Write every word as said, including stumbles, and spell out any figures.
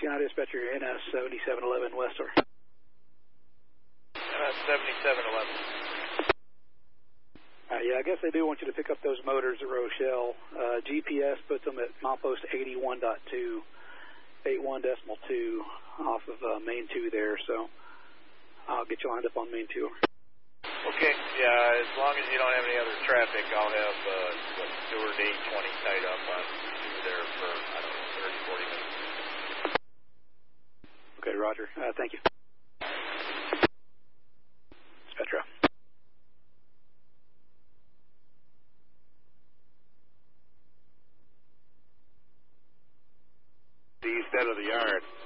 County Dispatcher, N S seventy-seven eleven Westler. N S seventy-seven eleven. Uh, yeah, I guess they do want you to pick up those motors at Rochelle. Uh, G P S puts them at milepost eighty-one point two, eighty-one decimal two off of uh, main two there, so I'll get you lined up on main two. Okay, yeah, as long as you don't have any other traffic, I'll have uh, what, Stewart eight twenty tied up on there for, I don't know, thirty, forty minutes. Okay, Roger. Uh, thank you. Spectra. East end of the yard.